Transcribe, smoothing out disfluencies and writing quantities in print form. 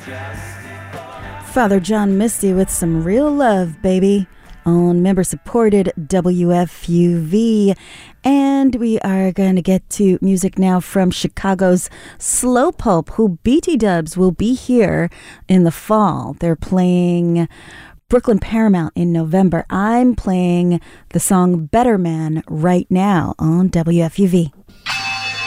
Father John Misty with some real love, baby, on member-supported WFUV. And we are going to get to music now from Chicago's Slow Pulp, who BT Dubs will be here in the fall. They're playing Brooklyn Paramount in November. I'm playing the song Better Man right now on WFUV.